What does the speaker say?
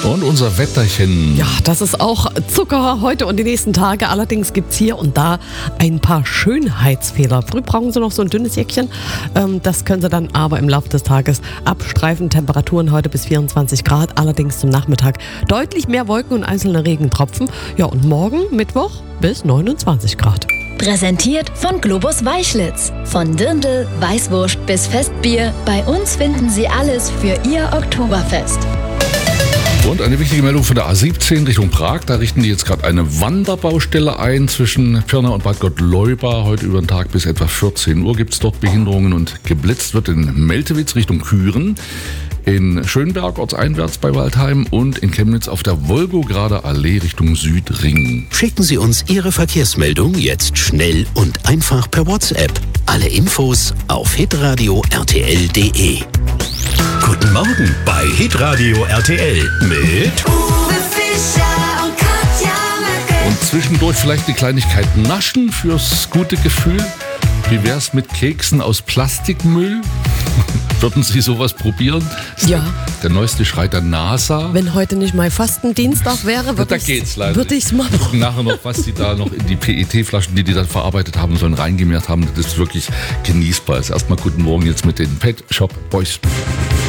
Und unser Wetterchen. Ja, das ist auch Zucker heute und die nächsten Tage. Allerdings gibt es hier und da ein paar Schönheitsfehler. Früh brauchen Sie noch so ein dünnes Jäckchen. Das können Sie dann aber im Laufe des Tages abstreifen. Temperaturen heute bis 24 Grad. Allerdings zum Nachmittag deutlich mehr Wolken und einzelne Regentropfen. Ja, und morgen, Mittwoch, bis 29 Grad. Präsentiert von Globus Weißlitz. Von Dirndl, Weißwurst bis Festbier. Bei uns finden Sie alles für Ihr Oktoberfest. Und eine wichtige Meldung von der A17 Richtung Prag. Da richten die jetzt gerade eine Wanderbaustelle ein zwischen Pirna und Bad Gottleuba. Heute über den Tag bis etwa 14 Uhr gibt es dort Behinderungen und geblitzt wird in Meltewitz Richtung Küren, in Schönberg ortseinwärts bei Waldheim und in Chemnitz auf der Wolgograder Allee Richtung Südring. Schicken Sie uns Ihre Verkehrsmeldung jetzt schnell und einfach per WhatsApp. Alle Infos auf hitradio rtl.de. Guten Morgen bei Hitradio RTL mit Uwe Fischer und Katja Möcke. Und zwischendurch vielleicht die Kleinigkeit naschen fürs gute Gefühl. Wie wär's mit Keksen aus Plastikmüll? Würden Sie sowas probieren? Ja. Der neueste Schrei der NASA. Wenn heute nicht mal Fastendienstag wäre, würde ich es machen. Wir gucken nachher noch, was die da noch in die PET-Flaschen, die dann verarbeitet haben sollen, reingemerkt haben. Das ist wirklich genießbar. Erstmal guten Morgen jetzt mit den Pet Shop Boys.